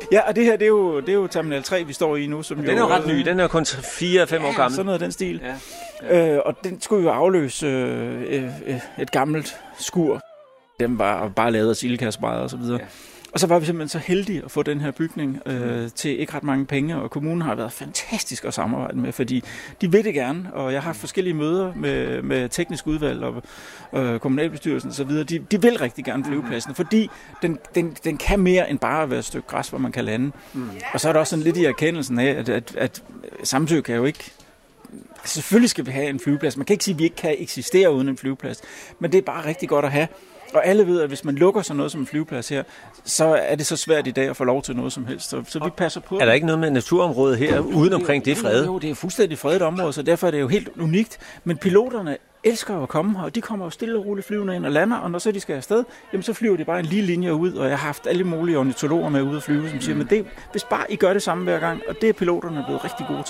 Ja, og det her, det er jo Terminal 3, vi står i nu. Som den er jo ret ny, den er jo kun 4-5 år gammel. Sådan noget af den stil. Ja. Og den skulle jo afløse et gammelt skur. Den var bare lavet af silikasbrædder og så videre. Ja. Og så var vi simpelthen så heldige at få den her bygning til ikke ret mange penge, og kommunen har været fantastisk at samarbejde med, fordi de vil det gerne, og jeg har haft forskellige møder med teknisk udvalg og kommunalbestyrelsen og så videre. De vil rigtig gerne flyvepladsen, fordi den kan mere end bare være et stykke græs, hvor man kan lande. Og så er der også sådan lidt i erkendelsen af, at Samsø kan jo ikke... Selvfølgelig skal vi have en flyveplads. Man kan ikke sige, at vi ikke kan eksistere uden en flyveplads, men det er bare rigtig godt at have. Og alle ved, at hvis man lukker sådan noget som en flyveplads her, så er det så svært i dag at få lov til noget som helst. Så vi passer på. Er der ikke noget med naturområdet her uden omkring det fredet? Jo, det er fuldstændig fredet område, så derfor er det jo helt unikt. Men piloterne elsker jo at komme her, og de kommer jo stille og roligt flyvende ind og lander, og når så de skal afsted, jamen så flyver de bare en lige linje ud, og jeg har haft alle mulige ornitologer med ude at flyve, som siger, men det, hvis bare I gør det samme hver gang, og det er piloterne blevet rigtig gode til.